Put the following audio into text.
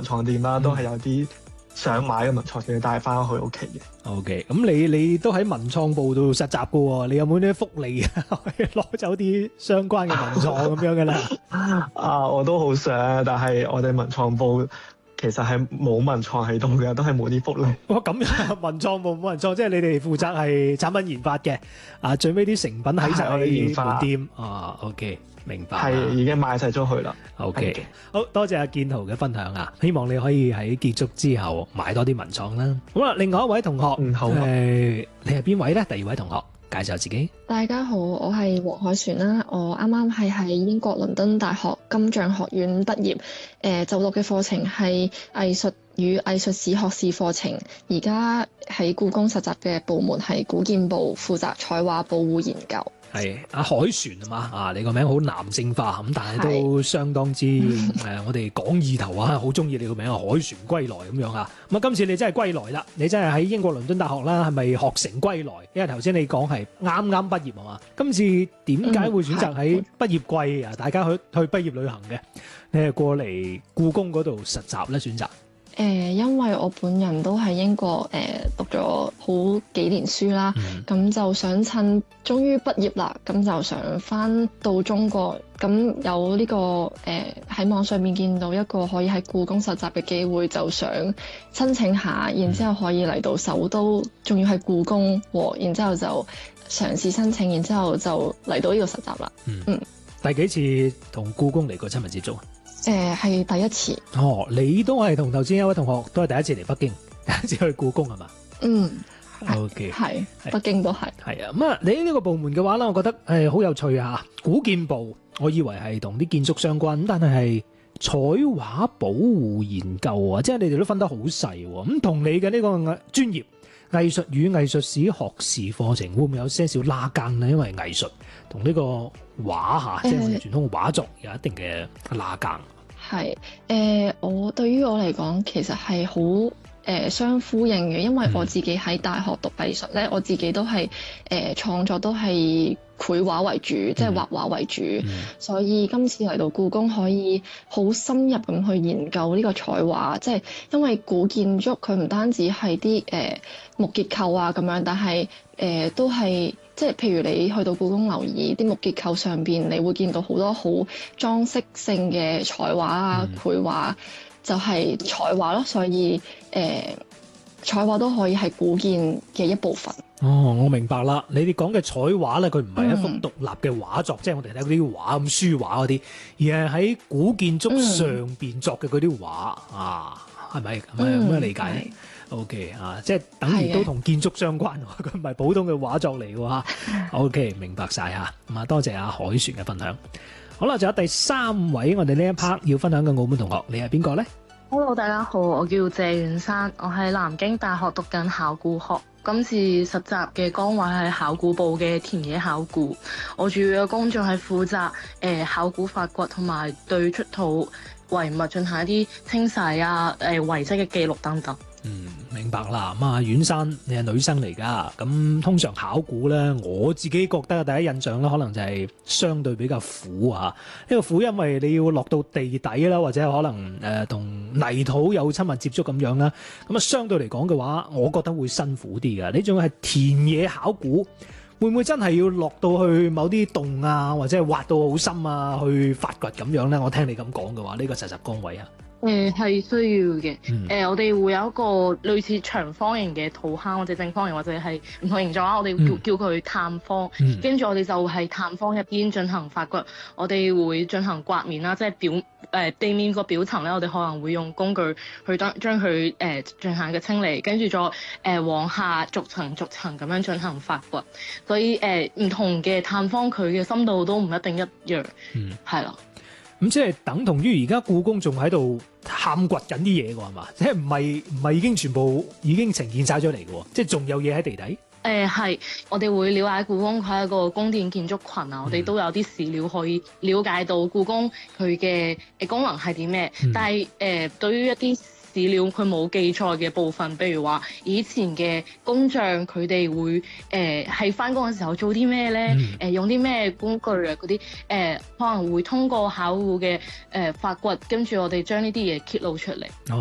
創店啦，都係有啲想買嘅文創店帶翻去屋企嘅。 OK， 咁你都喺文創部度實習嘅喎，你有冇啲福利啊？可以攞走啲相關嘅文創咁樣嘅啦？ 我都好想，但係我哋文創部其實係冇文創喺度嘅，都係冇啲福利。 咁樣文創部冇文創，即係你哋負責係產品研發嘅，最尾啲成品喺晒我哋門店。OK， 明白。 係已經賣晒咗去啦。 OK， 好多謝阿建豪嘅分享啊！希望你可以喺結束之後買多啲文創啦。好啦，另外一位同學， 好。 你係邊位咧？第二位同學。介紹自己。 大家好，我係黃海璇啦。我啱啱係喺英國倫敦大學金像學院畢業，就讀嘅課程係藝術與藝術史學士課程。而家喺故宮實習嘅部門係古建部，負責彩畫保護研究。 係阿海璇啊嘛，你個名好男性化咁，但係都相當之我哋講意頭啊，好中意你個名啊，海璇歸來咁樣啊。咁啊，今次你真係歸來啦，你真係喺英國倫敦大學啦，係咪學成歸來？因為頭先你講係啱啱畢業啊嘛，今次點解會選擇喺畢業季啊？大家去畢業旅行嘅，你係過嚟故宮嗰度實習咧？選擇？ 因為我本人都喺英國讀咗好幾年書啦，咁就想趁終於畢業啦，咁就想返到中國，咁有呢個喺網上面見到一個可以喺故宮實習嘅機會，就想申請下，然之後可以嚟到首都，仲要係故宮喎，然之後就嘗試申請，然之後就嚟到呢個實習啦。 第幾次同故宮嚟過親密接觸啊？ 係第一次。 你都係同頭先一位同學都係第一次嚟北京，第一次去故宮係嘛？OK， 係北京都係。 係啊，咁啊，你呢個部門嘅話咧，我覺得好有趣啊！古建部，我以為係同啲建築相關，咁但係彩畫保護研究啊，即係你哋都分得好細喎。咁同你嘅呢個專業藝術與藝術史學士課程會唔會有些少拉更呢？因為藝術同呢個畫下，即係我哋傳統畫作有一定嘅拉更。 係我對於我嚟講，其實係好相呼應嘅，因為我自己喺大學讀藝術咧，我自己都係創作都係繪畫為主，即係畫畫為主，所以今次嚟到故宮可以好深入咁去研究呢個彩畫，即係因為古建築佢唔單止係啲木結構啊咁樣，但係都係即係譬如你去到故宮留意啲木結構上邊，你會見到好多好裝飾性嘅彩畫啊、繪畫，就係彩畫咯，所以彩畫都可以係古建嘅一部分。 我明白啦。你哋講嘅彩畫咧，佢唔係一幅獨立嘅畫作，即係我哋睇嗰啲畫咁書畫嗰啲，而係喺古建築上邊作嘅嗰啲畫啊，係咪咁樣理解咧？OK 即係等於都同建築相關，佢唔係普通嘅畫作嚟嘅嚇。OK， 明白晒嚇。咁啊，多謝阿海璇嘅分享。好啦，仲有第三位，我哋呢一 part 要分享嘅澳門同學，你係邊個咧 ？Hello， 大家好，我叫謝遠山，我喺南京大學讀緊考古學。今次實習嘅崗位係考古部嘅田野考古，我主要嘅工作係負責考古發掘同埋對出土遺物進行一啲清洗啊、遺跡嘅記錄等等。 明白啦。咁啊，遠山你係女生嚟㗎，咁通常考古咧，我自己覺得第一印象咧，可能就係相對比較苦啊。呢個苦因為你要落到地底啦，或者可能同泥土有親密接觸咁樣啦。咁啊，相對嚟講嘅話，我覺得會辛苦啲㗎。呢種係田野考古，會唔會真係要落到去某啲洞啊，或者係挖到好深啊，去發掘咁樣咧？我聽你咁講嘅話，呢個實習崗位啊。 係需要嘅。我哋會有一個類似長方形嘅土坑，或者正方形，或者係唔同形狀啦。我哋叫佢探方，跟住我哋就係探方入邊進行發掘。我哋會進行刮面啦，即係地面個表層咧，我哋可能會用工具去將佢進行嘅清理，跟住再往下逐層逐層咁樣進行發掘。所以唔同嘅探方佢嘅深度都唔一定一樣，係啦。 咁即係等同於而家故宮仲喺度探掘緊啲嘢㗎係嘛？即係唔係已經全部已經呈現晒咗嚟嘅？即係仲有嘢喺地底？ 係，我哋會了解故宮佢係一個宮殿建築群啊，我哋都有啲史料可以了解到故宮佢嘅功能係啲咩。但係對於一啲史料佢冇記載嘅部分，譬如話以前嘅工匠佢哋會喺返工嘅時候做啲咩咧？用啲咩工具啊？嗰啲可能會通過考古嘅發掘，跟住我哋將呢啲嘢揭露出嚟。